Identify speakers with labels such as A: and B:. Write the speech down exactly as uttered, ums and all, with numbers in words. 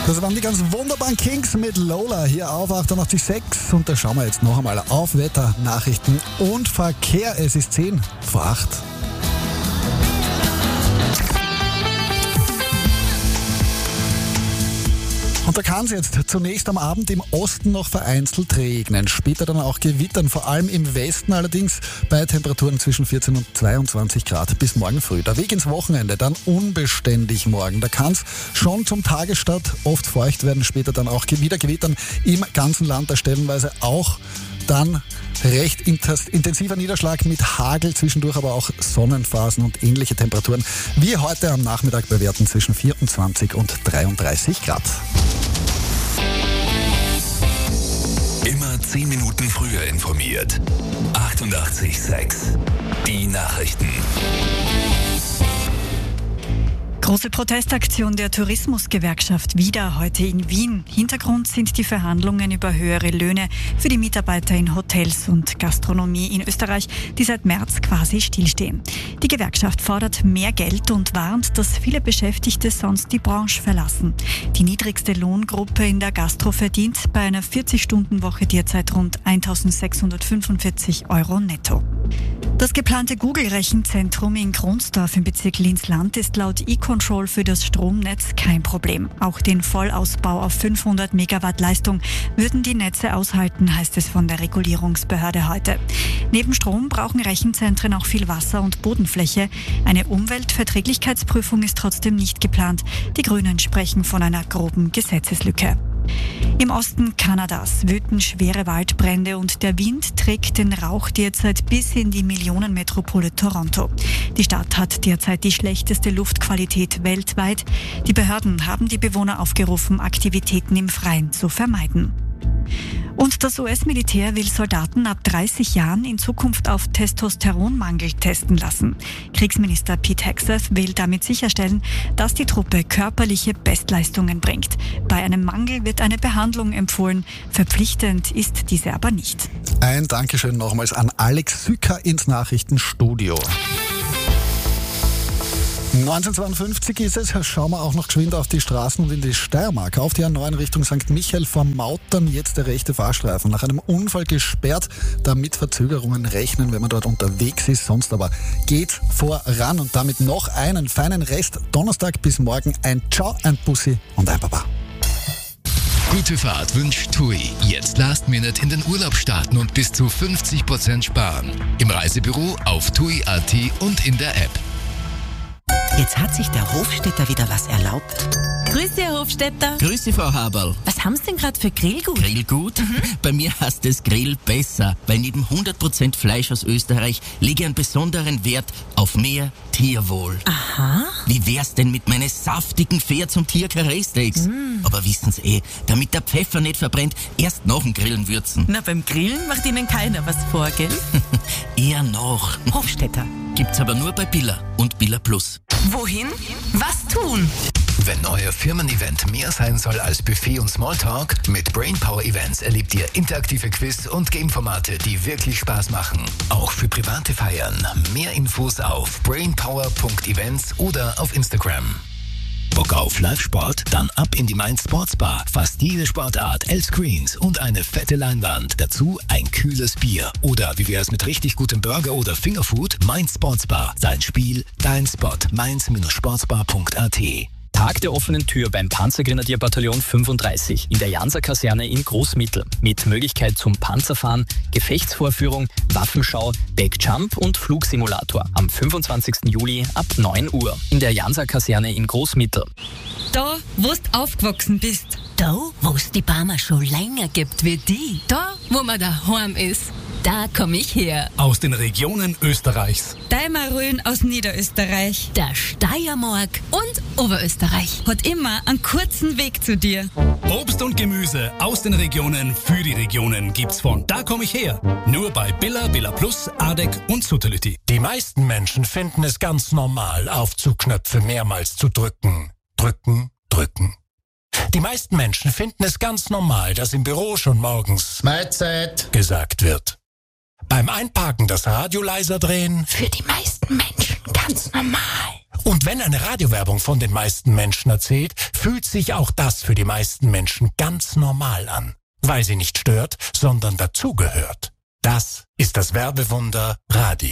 A: Das waren die ganz wunderbaren Kings mit Lola hier auf achtundachtzig Komma sechs. Und da schauen wir jetzt noch einmal auf Wetter, Nachrichten und Verkehr. Es ist zehn vor acht. Und da kann es jetzt zunächst am Abend im Osten noch vereinzelt regnen, später dann auch gewittern, vor allem im Westen allerdings bei Temperaturen zwischen vierzehn und zweiundzwanzig Grad bis morgen früh. Der Weg ins Wochenende dann unbeständig morgen. Da kann es schon zum Tagesstart oft feucht werden, später dann auch wieder gewittern im ganzen Land, da stellenweise auch dann recht intensiver Niederschlag mit Hagel, zwischendurch aber auch Sonnenphasen und ähnliche Temperaturen wie heute am Nachmittag bei Werten zwischen vierundzwanzig und dreiunddreißig Grad.
B: Immer zehn Minuten früher informiert. achtundachtzig Komma sechs. Die Nachrichten.
C: Große Protestaktion der Tourismusgewerkschaft wieder heute in Wien. Hintergrund sind die Verhandlungen über höhere Löhne für die Mitarbeiter in Hotels und Gastronomie in Österreich, die seit März quasi stillstehen. Die Gewerkschaft fordert mehr Geld und warnt, dass viele Beschäftigte sonst die Branche verlassen. Die niedrigste Lohngruppe in der Gastro verdient bei einer vierzig-Stunden-Woche derzeit rund eintausendsechshundertfünfundvierzig Euro netto. Das geplante Google-Rechenzentrum in Kronsdorf im Bezirk Linz-Land ist laut E-Control für das Stromnetz kein Problem. Auch den Vollausbau auf fünfhundert Megawatt Leistung würden die Netze aushalten, heißt es von der Regulierungsbehörde heute. Neben Strom brauchen Rechenzentren auch viel Wasser und Bodenfläche. Eine Umweltverträglichkeitsprüfung ist trotzdem nicht geplant. Die Grünen sprechen von einer groben Gesetzeslücke. Im Osten Kanadas wüten schwere Waldbrände und der Wind trägt den Rauch derzeit bis in die Millionenmetropole Toronto. Die Stadt hat derzeit die schlechteste Luftqualität weltweit. Die Behörden haben die Bewohner aufgerufen, Aktivitäten im Freien zu vermeiden. Und das U S-Militär will Soldaten ab dreißig Jahren in Zukunft auf Testosteronmangel testen lassen. Kriegsminister Pete Hegseth will damit sicherstellen, dass die Truppe körperliche Bestleistungen bringt. Bei einem Mangel wird eine Behandlung empfohlen. Verpflichtend ist diese aber nicht.
A: Ein Dankeschön nochmals an Alex Sücker ins Nachrichtenstudio. neunzehnhundertzweiundfünfzig ist es, schauen wir auch noch geschwind auf die Straßen und in die Steiermark. Auf die A neun Richtung Sankt Michael vom Mautern jetzt der rechte Fahrstreifen. Nach einem Unfall gesperrt, da mit Verzögerungen rechnen, wenn man dort unterwegs ist. Sonst aber geht's voran und damit noch einen feinen Rest. Donnerstag bis morgen ein Ciao, ein Bussi und ein Baba.
B: Gute Fahrt wünscht TUI. Jetzt Last Minute in den Urlaub starten und bis zu fünfzig Prozent sparen. Im Reisebüro, auf tui punkt at und in der App.
D: Jetzt hat sich der Hofstädter wieder was erlaubt.
E: Grüß Sie, Herr Hofstädter.
F: Grüß Sie, Frau Haberl.
E: Was haben Sie denn gerade für Grillgut?
F: Grillgut? Mhm. Bei mir heißt es Grill besser, weil neben hundert Prozent Fleisch aus Österreich lege ich einen besonderen Wert auf mehr Tierwohl.
E: Aha.
F: Wie wär's denn mit meinen saftigen Pferd- zum Tier-Karree-Steaks?
E: Mm.
F: Aber wissen Sie eh, damit der Pfeffer nicht verbrennt, erst nach dem Grillen würzen.
E: Na, beim Grillen macht Ihnen keiner was vor, gell?
F: Eher noch.
E: Hofstädter.
F: Gibt's aber nur bei Billa und Billa Plus.
E: Wohin? Was tun?
B: Wenn euer Firmen-Event mehr sein soll als Buffet und Smalltalk, mit Brainpower Events erlebt ihr interaktive Quiz- und Game-Formate, die wirklich Spaß machen. Auch für private Feiern. Mehr Infos auf brainpower punkt events oder auf Instagram. Bock auf Live-Sport? Dann ab in die Mainz Sportsbar. Fast jede Sportart, L-Screens und eine fette Leinwand. Dazu ein kühles Bier. Oder wie wär's mit richtig gutem Burger oder Fingerfood? Mainz Sportsbar. Dein Spiel, dein Spot. mainz Sportsbar punkt at.
G: Tag der offenen Tür beim Panzergrenadierbataillon fünfunddreißig in der Janser-Kaserne in Großmittel mit Möglichkeit zum Panzerfahren, Gefechtsvorführung, Waffenschau, Backjump und Flugsimulator am fünfundzwanzigsten Juli ab neun Uhr in der Janser-Kaserne in Großmittel.
H: Da, wo du aufgewachsen bist.
D: Da, wo es die Barmer schon länger gibt wie die.
H: Da, wo man daheim ist.
D: Da komme ich her.
I: Aus den Regionen Österreichs.
H: Daimarön aus Niederösterreich.
D: Der Steiermark.
H: Und Oberösterreich. Hat immer einen kurzen Weg zu dir.
I: Obst und Gemüse aus den Regionen für die Regionen gibt's von Da komm ich her. Nur bei Billa, Billa Plus, Adek und Sutality.
J: Die meisten Menschen finden es ganz normal, Aufzugknöpfe mehrmals zu drücken. Drücken, drücken. Die meisten Menschen finden es ganz normal, dass im Büro schon morgens Mahlzeit gesagt wird. Beim Einparken das Radio leiser drehen.
D: Für die meisten Menschen ganz normal.
J: Und wenn eine Radiowerbung von den meisten Menschen erzählt, fühlt sich auch das für die meisten Menschen ganz normal an. Weil sie nicht stört, sondern dazugehört. Das ist das Werbewunder Radio.